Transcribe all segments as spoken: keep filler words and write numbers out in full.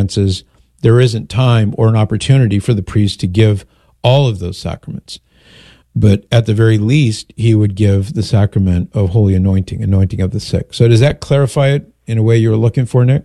circumstances, there isn't time or an opportunity for the priest to give all of those sacraments. But at the very least, he would give the sacrament of holy anointing, anointing of the sick. So does that clarify it in a way you were looking for, Nick?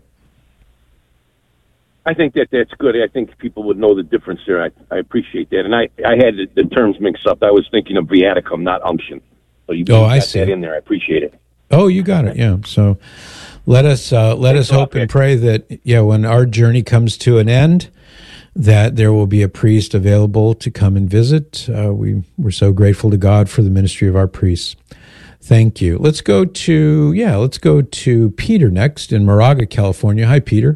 I think that that's good. I think people would know the difference there. I, I appreciate that. And I, I had the, the terms mixed up. I was thinking of viaticum, not unction. So you oh, got I see. that in there. I appreciate it. Oh, you got it. Yeah. So let us uh, let Thanks us hope and pray that, yeah, when our journey comes to an end, that there will be a priest available to come and visit. Uh, we, we're so grateful to God for the ministry of our priests. Thank you. Let's go to, yeah, let's go to Peter next in Moraga, California. Hi, Peter.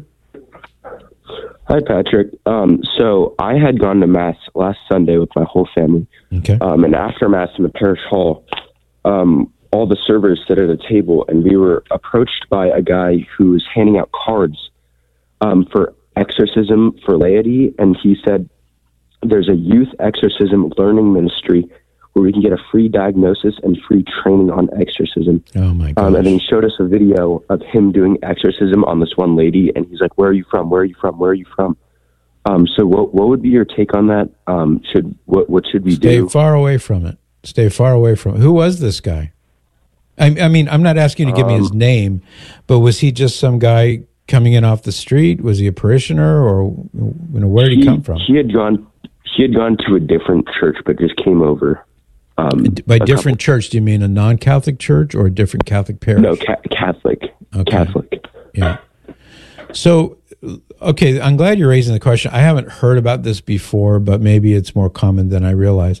Hi, Patrick. Um, so I had gone to Mass last Sunday with my whole family. Okay. Um, and after Mass in the parish hall, um, all the servers sit at a table, and we were approached by a guy who was handing out cards um, for exorcism for laity, and he said there's a youth exorcism learning ministry where we can get a free diagnosis and free training on exorcism. Oh my gosh. Um, and then he showed us a video of him doing exorcism on this one lady, and he's like, "Where are you from? Where are you from? Where are you from?" Um, so what what would be your take on that? Um, should what what should we Stay do? Stay far away from it. Stay far away from it. Who was this guy? I, I mean, I'm not asking you to give um, me his name, but was he just some guy coming in off the street? Was he a parishioner, or you know, where did he, he come from? He had gone. He had gone to a different church, but just came over. Um, By different couple, church, do you mean a non-Catholic church or a different Catholic parish? No, ca- Catholic. Okay. Catholic. Yeah. So, okay, I'm glad you're raising the question. I haven't heard about this before, but maybe it's more common than I realize.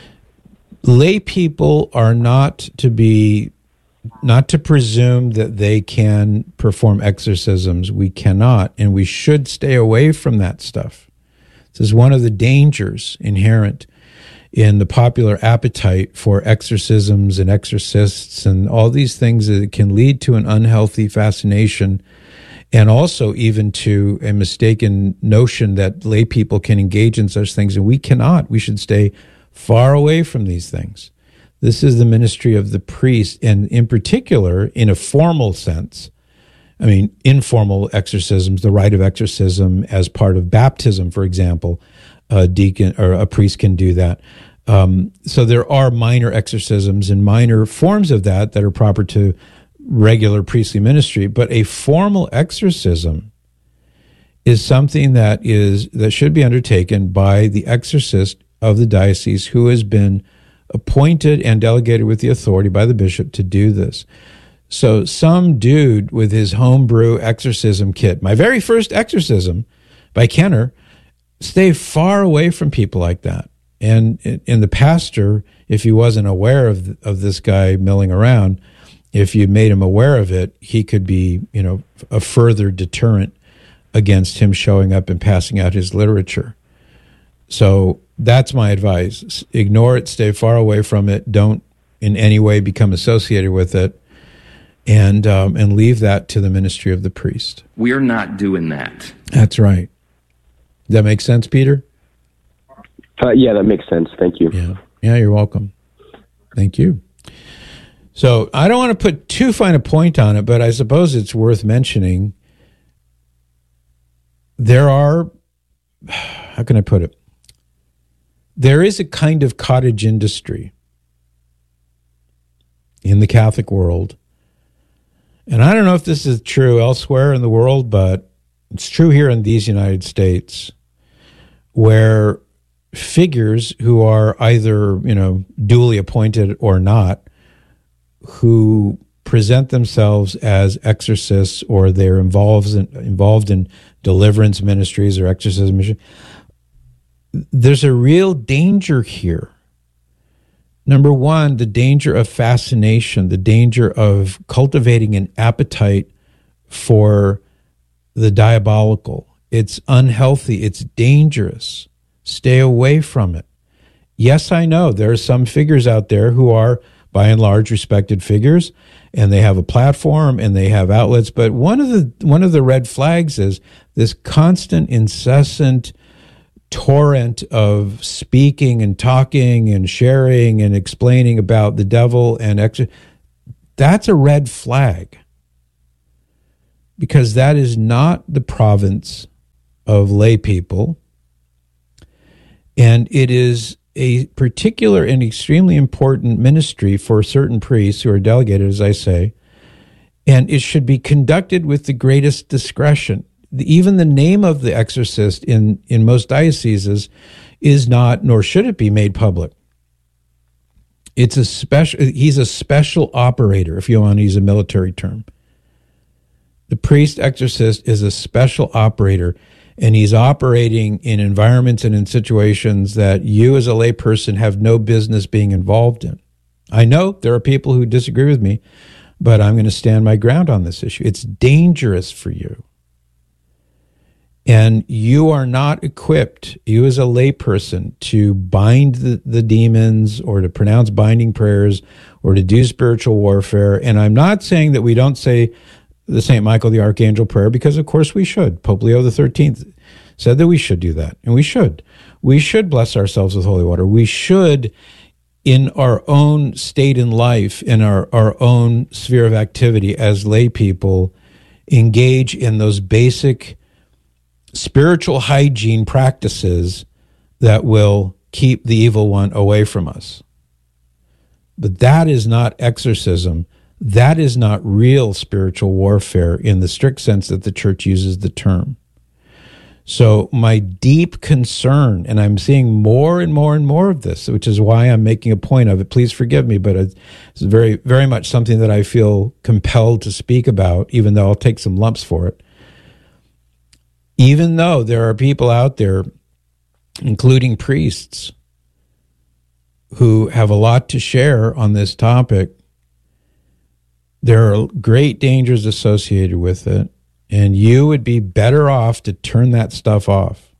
Lay people are not to be. Not to presume that they can perform exorcisms. We cannot, and we should stay away from that stuff. This is one of the dangers inherent in the popular appetite for exorcisms and exorcists and all these things that can lead to an unhealthy fascination, and also even to a mistaken notion that lay people can engage in such things, and we cannot. We should stay far away from these things. This is the ministry of the priest, and in particular, in a formal sense, I mean, informal exorcisms, the rite of exorcism as part of baptism, for example, a deacon or a priest can do that. Um, so there are minor exorcisms and minor forms of that that are proper to regular priestly ministry, but a formal exorcism is something that is that should be undertaken by the exorcist of the diocese who has been appointed and delegated with the authority by the bishop to do this. So some dude with his homebrew exorcism kit, my very first exorcism by Kenner, stay far away from people like that. And in the pastor, if he wasn't aware of of this guy milling around, if you made him aware of it, he could be, you know, a further deterrent against him showing up and passing out his literature. So that's my advice. Ignore it, stay far away from it, don't in any way become associated with it, and um, and leave that to the ministry of the priest. We're not doing that. That's right. Does that make sense, Peter? Uh, yeah, that makes sense. Thank you. Yeah, yeah, you're welcome. Thank you. So I don't want to put too fine a point on it, but I suppose it's worth mentioning. There are, how can I put it? There is a kind of cottage industry in the Catholic world. And I don't know if this is true elsewhere in the world, but it's true here in these United States, where figures who are either, you know, duly appointed or not, who present themselves as exorcists or they're involved in, involved in deliverance ministries or exorcism missions, there's a real danger here. Number one, the danger of fascination, the danger of cultivating an appetite for the diabolical. It's unhealthy. It's dangerous. Stay away from it. Yes, I know there are some figures out there who are, by and large, respected figures, and they have a platform and they have outlets. But one of the one of the red flags is this constant, incessant torrent of speaking and talking and sharing and explaining about the devil and ex- that's a red flag, because that is not the province of lay people, and it is a particular and extremely important ministry for certain priests who are delegated, as I say, and it should be conducted with the greatest discretion. Even the name of the exorcist in, in most dioceses is not, nor should it be, made public. It's a special, he's a special operator, if you want to use a military term. The priest exorcist is a special operator, and he's operating in environments and in situations that you as a layperson have no business being involved in. I know there are people who disagree with me, but I'm going to stand my ground on this issue. It's dangerous for you. And you are not equipped, you as a layperson, to bind the, the demons or to pronounce binding prayers or to do spiritual warfare. And I'm not saying that we don't say the Saint Michael the Archangel prayer, because of course we should. Pope Leo the thirteenth said that we should do that, and we should. We should bless ourselves with holy water. We should, in our own state in life, in our, our own sphere of activity as lay people, engage in those basic spiritual hygiene practices that will keep the evil one away from us. But that is not exorcism. That is not real spiritual warfare in the strict sense that the church uses the term. So my deep concern, and I'm seeing more and more and more of this, which is why I'm making a point of it. Please forgive me, but it's very, very much something that I feel compelled to speak about, even though I'll take some lumps for it. Even though there are people out there, including priests, who have a lot to share on this topic, there are great dangers associated with it, and you would be better off to turn that stuff off.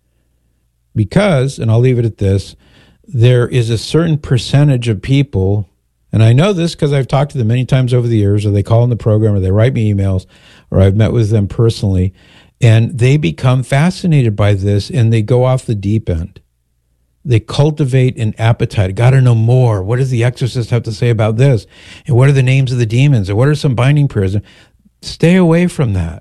Because, and I'll leave it at this, there is a certain percentage of people, and I know this because I've talked to them many times over the years, or they call in the program, or they write me emails, or I've met with them personally, and they become fascinated by this, and they go off the deep end. They cultivate an appetite. Got to know more. What does the exorcist have to say about this? And what are the names of the demons? And what are some binding prayers? Stay away from that.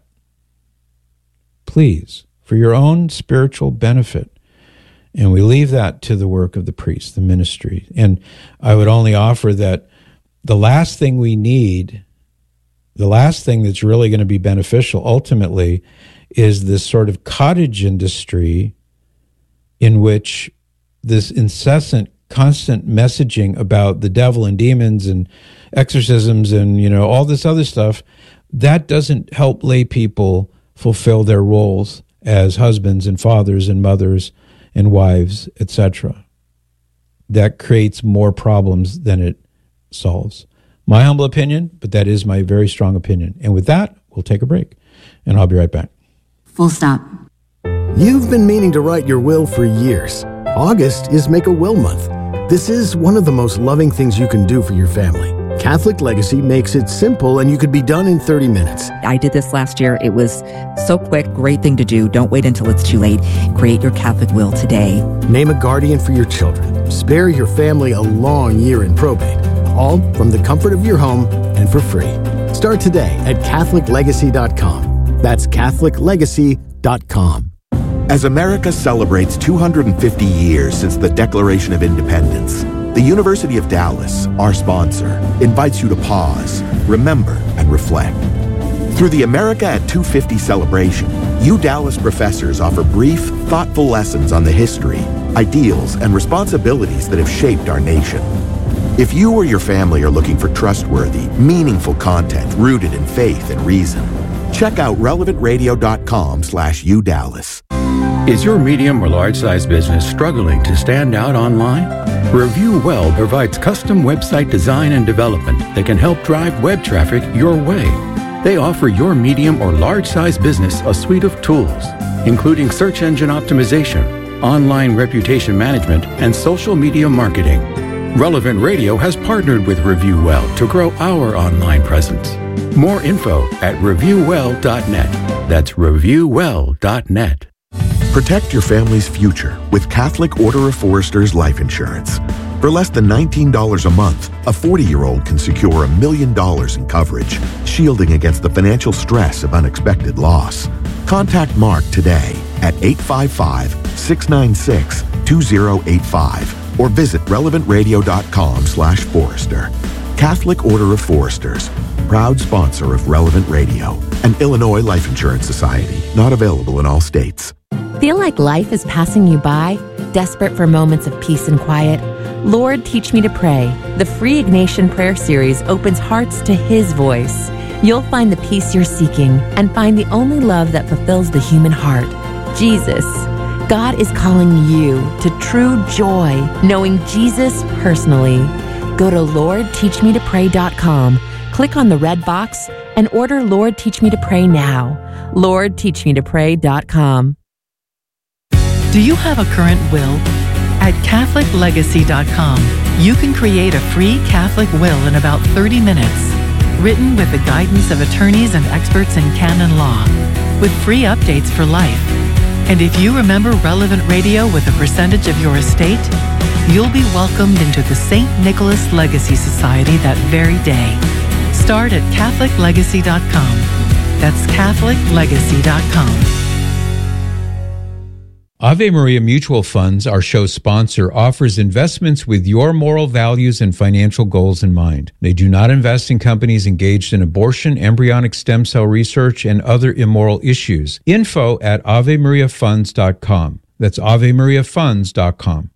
Please, for your own spiritual benefit. And we leave that to the work of the priest, the ministry. And I would only offer that the last thing we need, the last thing that's really going to be beneficial ultimately, is this sort of cottage industry in which this incessant, constant messaging about the devil and demons and exorcisms and, you know, all this other stuff, that doesn't help lay people fulfill their roles as husbands and fathers and mothers and wives, et cetera. That creates more problems than it solves. My humble opinion, but that is my very strong opinion. And with that, we'll take a break, and I'll be right back. Full stop. You've been meaning to write your will for years. August is Make a Will Month. This is one of the most loving things you can do for your family. Catholic Legacy makes it simple, and you could be done in thirty minutes. I did this last year. It was so quick. Great thing to do. Don't wait until it's too late. Create your Catholic will today. Name a guardian for your children. Spare your family a long year in probate. All from the comfort of your home and for free. Start today at Catholic Legacy dot com. That's Catholic Legacy dot com. As America celebrates two hundred fifty years since the Declaration of Independence, the University of Dallas, our sponsor, invites you to pause, remember, and reflect. Through the America at two fifty celebration, U Dallas professors offer brief, thoughtful lessons on the history, ideals, and responsibilities that have shaped our nation. If you or your family are looking for trustworthy, meaningful content rooted in faith and reason, check out relevant radio dot com slash U Dallas. Is your medium or large size business struggling to stand out online? Review Well provides custom website design and development that can help drive web traffic your way. They offer your medium or large size business a suite of tools, including search engine optimization, online reputation management, and social media marketing. Relevant Radio has partnered with Review Well to grow our online presence. More info at review well dot net. That's review well dot net. Protect your family's future with Catholic Order of Foresters Life Insurance. For less than nineteen dollars a month, a forty-year-old can secure a million dollars in coverage, shielding against the financial stress of unexpected loss. Contact Mark today at eight five five, six nine six, two zero eight five or visit relevant radio dot com slash Forrester. Catholic Order of Foresters, proud sponsor of Relevant Radio, an Illinois Life Insurance Society, not available in all states. Feel like life is passing you by? Desperate for moments of peace and quiet? Lord, Teach Me to Pray. The free Ignatian Prayer Series opens hearts to His voice. You'll find the peace you're seeking and find the only love that fulfills the human heart, Jesus. God is calling you to true joy, knowing Jesus personally. Go to Lord Teach Me to Pray dot com, click on the red box, and order Lord Teach Me to Pray now. Lord Teach Me to Pray dot com. Do you have a current will? At Catholic Legacy dot com, you can create a free Catholic will in about thirty minutes. Written with the guidance of attorneys and experts in canon law, with free updates for life. And if you remember Relevant Radio with a percentage of your estate, you'll be welcomed into the Saint Nicholas Legacy Society that very day. Start at Catholic Legacy dot com. That's Catholic Legacy dot com. Ave Maria Mutual Funds, our show sponsor, offers investments with your moral values and financial goals in mind. They do not invest in companies engaged in abortion, embryonic stem cell research, and other immoral issues. Info at Ave Maria Funds dot com. That's Ave Maria Funds dot com.